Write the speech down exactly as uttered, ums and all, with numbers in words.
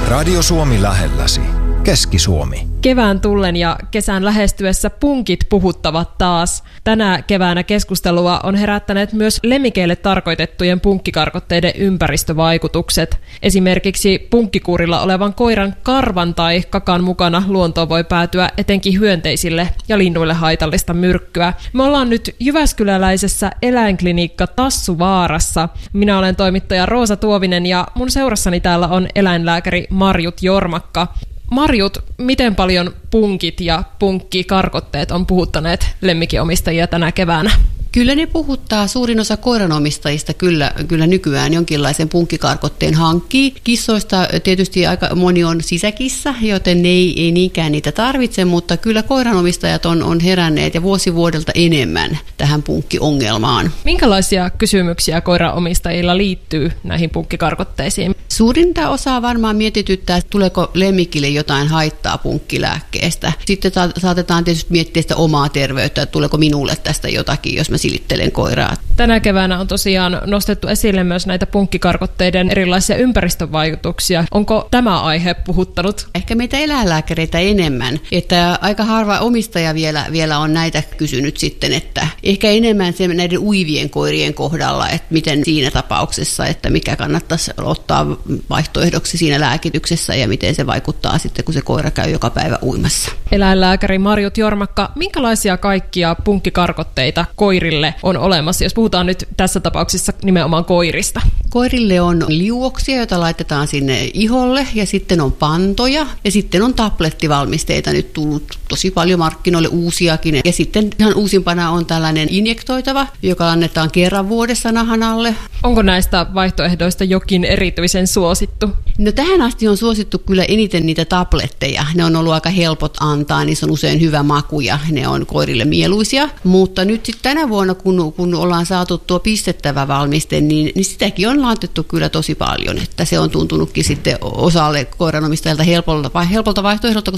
Radio Suomi lähelläsi. Keski-Suomi. Kevään tullen ja kesän lähestyessä punkit puhuttavat taas. Tänä keväänä keskustelua on herättäneet myös lemmikeille tarkoitettujen punkkikarkotteiden ympäristövaikutukset. Esimerkiksi punkkikuurilla olevan koiran karvan tai kakan mukana luontoon voi päätyä etenkin hyönteisille ja linnuille haitallista myrkkyä. Me ollaan nyt jyväskyläläisessä eläinklinikka Tassuvaarassa. Minä olen toimittaja Roosa Tuovinen ja mun seurassani täällä on eläinlääkäri Marjut Jormakka. Marjut, miten paljon punkit ja punkkikarkotteet on puhuttaneet lemmikinomistajia tänä keväänä? Kyllä ne puhuttaa. Suurin osa koiranomistajista kyllä, kyllä nykyään jonkinlaisen punkkikarkotteen hankkii. Kissoista tietysti aika moni on sisäkissa, joten ne ei, ei niinkään niitä tarvitse, mutta kyllä koiranomistajat on, on heränneet ja vuosi vuodelta enemmän tähän punkkiongelmaan. Minkälaisia kysymyksiä koiranomistajilla liittyy näihin punkkikarkotteisiin? Suurinta osaa varmaan mietityttää, tuleeko lemmikille jotain haittaa punkkilääkkeestä. Sitten saatetaan tietysti miettiä sitä omaa terveyttä, että tuleeko minulle tästä jotakin, jos mä silittelen koiraa. Tänä keväänä on tosiaan nostettu esille myös näitä punkkikarkotteiden erilaisia ympäristövaikutuksia. Onko tämä aihe puhuttanut? Ehkä meitä eläinlääkäreitä enemmän, että aika harva omistaja vielä, vielä on näitä kysynyt sitten, että ehkä enemmän se näiden uivien koirien kohdalla, että miten siinä tapauksessa, että mikä kannattaisi ottaa vaihtoehdoksi siinä lääkityksessä ja miten se vaikuttaa sitten, kun se koira käy joka päivä uimassa. Eläinlääkäri Marjut Jormakka, minkälaisia kaikkia punkkikarkotteita koirille on olemassa, jos puhutaan nyt tässä tapauksessa nimenomaan koirista? Koirille on liuoksia, joita laitetaan sinne iholle, ja sitten on pantoja, ja sitten on tablettivalmisteita nyt tullut tosi paljon markkinoille uusiakin. Ja sitten ihan uusimpana on tällainen injektoitava, joka annetaan kerran vuodessa nahan alle. Onko näistä vaihtoehdoista jokin erityisen suosittu? No tähän asti on suosittu kyllä eniten niitä tabletteja. Ne on ollut aika helpot antaa, niissä on usein hyvä maku ja ne on koirille mieluisia. Mutta nyt sitten tänä vuonna, kun, kun ollaan saatu tuo pistettävä valmiste, niin, niin sitäkin on laitettu kyllä tosi paljon. Että se on tuntunutkin sitten osalle koiranomistajilta helpolta, helpolta vaihtoehdolta,